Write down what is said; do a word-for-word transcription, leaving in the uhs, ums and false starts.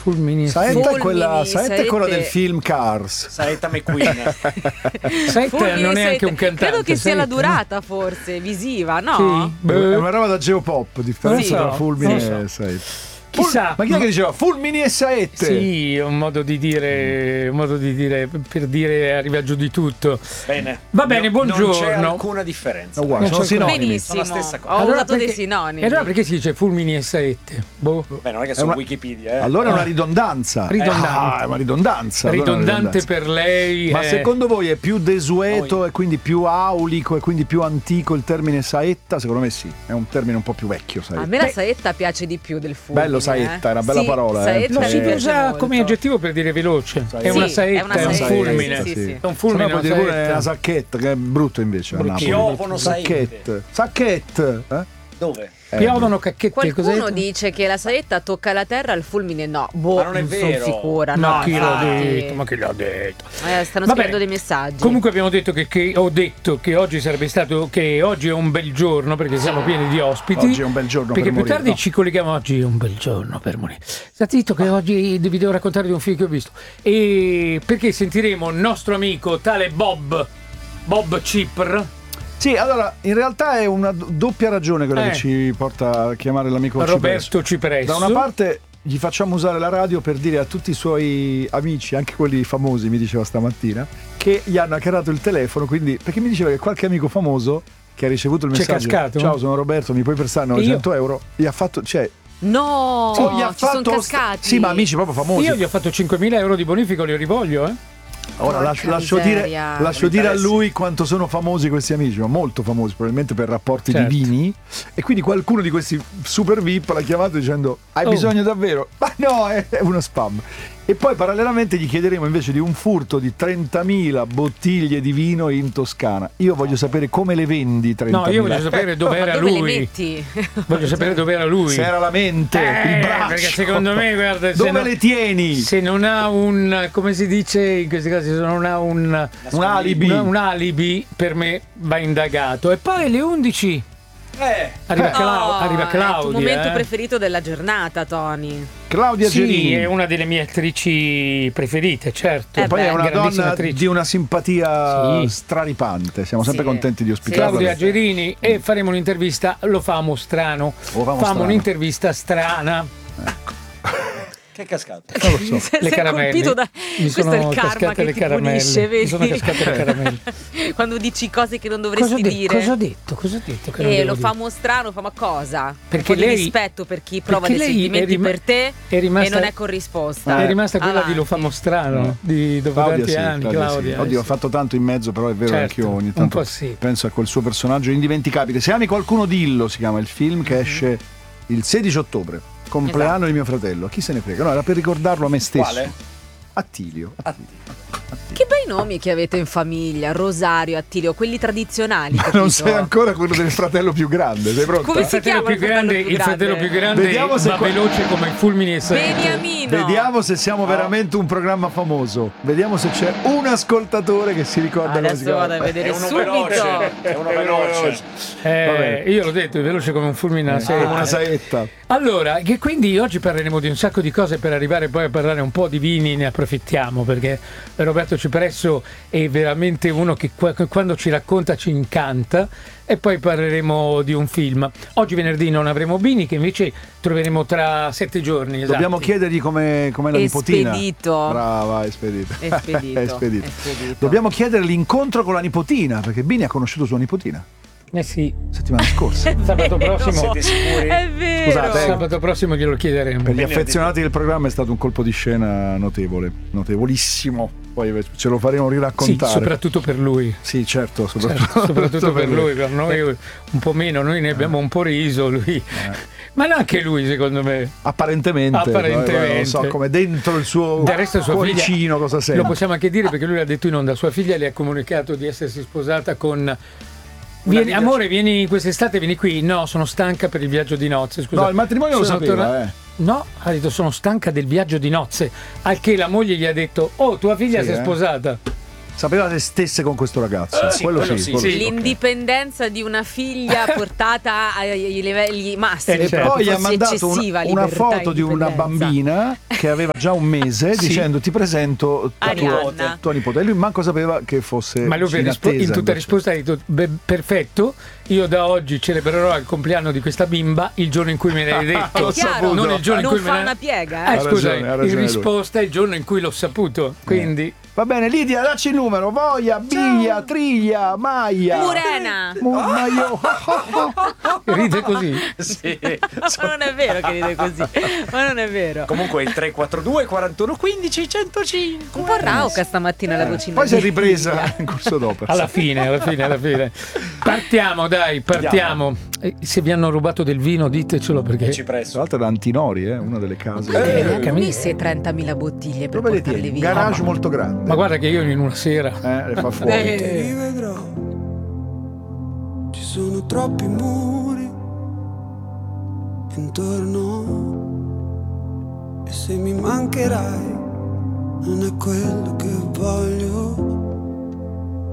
Fulmini. Saetta è quella, Fulmini, Saetta è quella Saette- del film Cars. Saetta McQueen. Saetta Fulmini non è Saette. anche un cantante. Credo che sia la Saetta, durata forse visiva, no? no? Sì. È Beh, una roba da Geopop, differenza Sì. tra Fulmini Non so. e Saetta. chissà. Ma chi è che diceva Fulmini e Saette? Sì, è un modo di dire, un modo di dire per dire arriva giù di tutto. Bene. Va bene, No- buongiorno. Non c'è alcuna differenza. No, guarda, Non sono c'è sinonimi. Benissimo. Sono la stessa cosa. Ho Allora usato dei perché- sinonimi. E allora perché si dice Fulmini e Saette? Boh. Beh, non è che È su una- Wikipedia, eh. Allora è una ridondanza. Ridondante. Ah, è una ridondanza. allora è una Ridondante ridondanza. per lei. Ma è- secondo voi è più desueto Noi. e quindi più aulico e quindi più antico il termine saetta? Secondo me sì, è un termine un po' più vecchio. A Saetta. me la saetta piace di più del fulmine. Bello saetta, eh. è una bella Sì, parola, eh. Saetta Lo mi si piace usa molto. come aggettivo per dire veloce. Saetta. È una Sì, saetta, è una è un saetta, fulmine. sì, sì, sì. È un fulmine, Se no puoi una dire pure saetta. una sacchetta, che è brutto invece a Napoli. Piovono saette. Sacchette. Sacchette. Eh? Dove? Eh, Piovono cacchette, Qualcuno cos'è? dice che la saetta tocca la terra, il fulmine no. Boh, Ma non è sono vero. sicura. Ma no, chi l'ha infatti. detto? Ma chi l'ha detto? Eh, stanno Va scrivendo bene. dei messaggi. Comunque abbiamo detto che, che ho detto che oggi sarebbe stato che oggi è un bel giorno perché siamo pieni di ospiti. Oggi è un bel giorno perché per più morire, tardi no. ci colleghiamo. Oggi è un bel giorno per morire. State zitto che oggi vi devo raccontare di un film che ho visto. E perché sentiremo il nostro amico tale Bob Bob Cipr. Sì, allora in realtà è una do- doppia ragione quella Eh. che ci porta a chiamare l'amico Roberto Cipresso. Da una parte gli facciamo usare la radio per dire a tutti i suoi amici, anche quelli famosi, mi diceva stamattina, che gli hanno hackerato il telefono, quindi perché mi diceva che qualche amico famoso che ha ricevuto il C'è messaggio cascato? ciao, sono Roberto, mi puoi prestare novecento euro, gli ha fatto, cioè No, o gli ha ci sono fatto cascati. sì, ma amici proprio famosi. Io gli ho fatto cinquemila euro di bonifico, li rivoglio, eh? Ora Porca lascio, lascio dire, miseria. lascio Non dire a interessi. lui quanto sono famosi questi amici, ma molto famosi, probabilmente per rapporti Certo. divini. E quindi qualcuno di questi super V I P l'ha chiamato dicendo: hai Oh. bisogno davvero? Ma no, è è uno spam. E poi parallelamente gli chiederemo invece di un furto di trentamila bottiglie di vino in Toscana. Io voglio sapere come le vendi trentamila. No, io voglio sapere dove Ma era dove le lui. metti? Voglio sapere dove era lui. Se era la mente, Eh, il braccio. perché secondo me, guarda, se dove no- le tieni? Se non ha un, come si dice in questi casi, se non ha un, Un alibi. un, un alibi, per me va indagato. E poi alle undici Eh. arriva, Eh. Clau- Oh, arriva È il Claudia. tuo momento eh. preferito della giornata, Tony. Claudia Sì, Gerini. è una delle mie attrici preferite, certo. Eh Poi beh, è una grandissima donna attrice. di una simpatia Sì. straripante. Siamo sempre Sì. contenti di ospitarla. Claudia Gerini, e faremo un'intervista, lo famo strano. Lo famo Famo strano. un'intervista strana. Che è cascato? Non lo so. Sei Le caramelle. colpito da... Mi Questo sono è il karma cascate che le ti caramelle. punisce, Mi vedi? sono cascate le caramelle. Quando dici cose che non Cosa dovresti ho, de- dire. cosa ho detto? Cosa ho detto? Che non E devo lo dire? famo strano, fa ma cosa? Perché un po' lei- di rispetto per chi prova perché dei lei è sentimenti rima- per te è rimasta- e non è corrisposta. È rimasta quella Avanti. di lo famo strano, di dopo Claudia tanti sì, anni, Claudia sì. Claudia. Oddio, eh, ho fatto tanto in mezzo, però è vero Certo, che anch'io ogni un tanto po' sì. penso a quel suo personaggio indimenticabile. Se ami qualcuno dillo, si chiama il film che esce il sedici ottobre, compleanno Esatto. di mio fratello. Chi se ne frega? No, era per ricordarlo a me stesso. Quale? Attilio. Che bei nomi che avete in famiglia, Rosario, Attilio, quelli tradizionali. Ma capito? non sei ancora quello del fratello più grande, sei pronto? Come Il si fratello chiama più il fratello grande, più il fratello grande? più grande Vediamo se va qua- veloce come il fulmine e saette. Beniamino. Vediamo se siamo veramente un programma famoso. Vediamo se c'è un ascoltatore che si ricorda come si Adesso chiama. vado a vedere È uno subito. veloce. È uno veloce. Eh, Vabbè. io l'ho detto, è veloce come un fulmine a Come saetta. una saetta. Allora, che quindi oggi parleremo di un sacco di cose per arrivare poi a parlare un po' di vini, ne approfittiamo perché Roberto Cipresso è veramente uno che qua- quando ci racconta ci incanta, e poi parleremo di un film. Oggi venerdì non avremo Bini, che invece troveremo tra sette giorni. Esatti. Dobbiamo chiedergli come com'è la nipotina. Espedito. Brava, espedito. Espedito. Espedito. Espedito. Dobbiamo chiedere l'incontro con la nipotina, perché Bini ha conosciuto sua nipotina Eh sì, settimana scorsa. sabato Vero. prossimo, Siete sicuri? È vero. Scusate, eh. sabato prossimo glielo chiederemo. Per gli Venerdì. affezionati del programma è stato un colpo di scena notevole, notevolissimo. Poi ce lo faremo Sì, riraccontare. soprattutto per lui. Sì, certo, soprattutto, Certo, soprattutto per lui, per noi un po' meno, noi ne abbiamo un po' riso, lui. Ma neanche lui, secondo me. Apparentemente, Apparentemente. non so come dentro il suo Del resto sua cuoricino figlia, cosa sente. lo possiamo anche dire perché lui l'ha detto in onda, sua figlia le ha comunicato di essersi sposata con... Vieni, video- amore, vieni quest'estate, vieni qui. No, sono stanca per il viaggio di nozze. Scusa. No, il matrimonio lo Sono sapeva, torna- eh. No, ha detto sono stanca del viaggio di nozze. Al che la moglie gli ha detto: oh, tua figlia Sì, si è eh. sposata. sapeva se stesse con questo ragazzo. Eh, sì, quello, quello sì, sì, quello sì. sì. L'indipendenza di una figlia portata ai livelli massimi. E E certo. poi gli ha Fosse mandato eccessiva un- una libertà e foto di una indipendenza. bambina che aveva già un mese Sì. dicendo ti presento tua, Arianna. tua nipote. E lui manco sapeva che fosse Ma lui per in rispo- attesa, in tutta invece. risposta ha detto: "Beh, perfetto, io da oggi celebrerò il compleanno di questa bimba il giorno in cui me l'hai detto". L'ho Chiaro, saputo. Non il giorno in non cui me fa l'hai- una piega. Eh, Eh. Ha scusa, ragione, ha in ragione lui. risposta è il giorno in cui l'ho saputo. Quindi Va bene, Lidia, dacci il numero. Voia, Biglia, Triglia, Maia. Murena. Mu- ma io- ride così. Sì. Ma non è vero che ride così. Ma non è vero. Comunque il tre quattro due quarantuno quindici centocinque. Un po' rauca stamattina la vocina. Poi si è di ripresa Lidia. in corso d'opera. Alla fine, alla fine, alla fine. Partiamo, dai, partiamo. Eh, Se vi hanno rubato del vino, ditecelo perché. Ci Tra presso. l'altro da Antinori, eh, una delle case. Eh, Eh, neanche capito. lui si è trentamila bottiglie per Dove le portarle tieni? Un via. garage molto grande. Ma guarda che io in una sera. Eh, le fa fuori. Eh. Rivedrò. Ci sono troppi muri intorno e se mi mancherai non è quello che voglio.